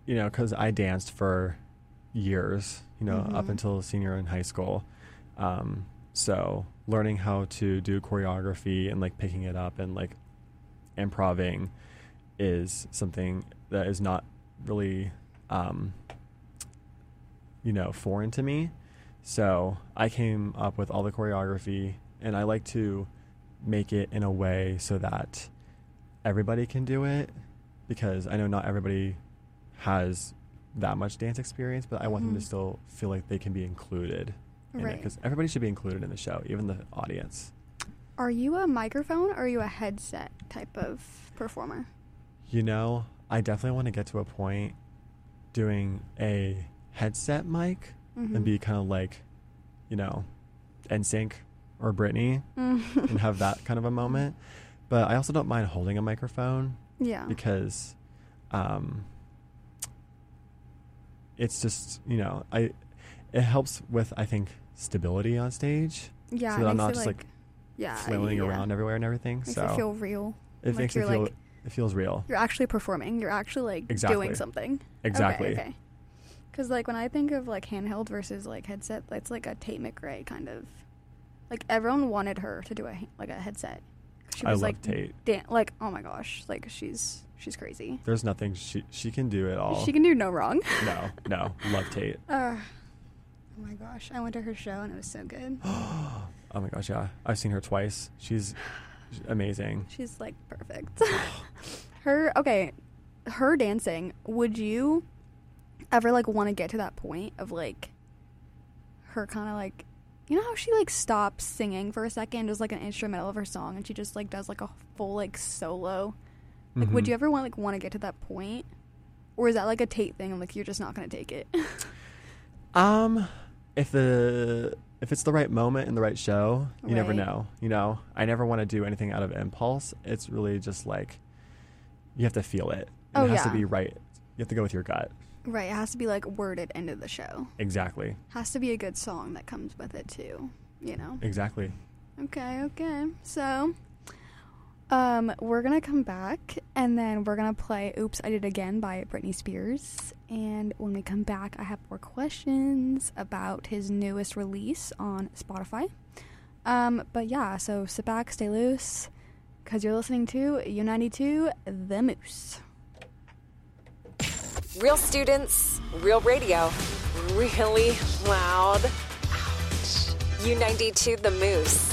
you know, because I danced for years, you know, up until senior in high school. So learning how to do choreography and like picking it up and like improving is something that is not really, you know, foreign to me. So I came up with all the choreography, and I like to make it in a way so that everybody can do it, because I know not everybody has that much dance experience, but I want them to still feel like they can be included in it, because everybody should be included in the show, even the audience. Are you a microphone or are you a headset type of performer? You know, I definitely want to get to a point doing a headset mic and be kind of like, you know, NSYNC or Britney and have that kind of a moment. But I also don't mind holding a microphone. Yeah. Because it's just, you know, it helps with, I think, stability on stage. Yeah. So that I'm not just like flailing yeah. around everywhere and everything. Makes so it feel real. It like makes it feel, it feels real. You're actually performing. You're actually like doing something. Exactly. Okay. Because like when I think of like handheld versus like headset, it's like a Tate McRae kind of. Like everyone wanted her to do a headset. She was I love Tate. Like, oh my gosh, like she's crazy. There's nothing she can do at all. She can do no wrong. No, love Tate. Oh my gosh, I went to her show and it was so good. Oh my gosh, yeah, I've seen her twice. She's amazing. She's like perfect. Her dancing. Would you ever like want to get to that point of like her kind of like, you know how she like stops singing for a second, does like an instrumental of her song, and she just like does like a full like solo? Like, would you ever want to get to that point, or is that like a Tate thing? And like you're just not gonna take it. If it's the right moment in the right show, you never Right. know. You know, I never want to do anything out of impulse. It's really just like you have to feel it. And it has to be right. You have to go with your gut. Right, it has to be like worded into the show. Exactly. Has to be a good song that comes with it too, you know? Exactly. Okay. So, we're gonna come back and then we're gonna play Oops, I Did It Again by Britney Spears. And when we come back, I have more questions about his newest release on Spotify. But yeah, so sit back, stay loose, because you're listening to U92 The Moose. Real students, real radio, really loud. Ouch. U92 The Moose.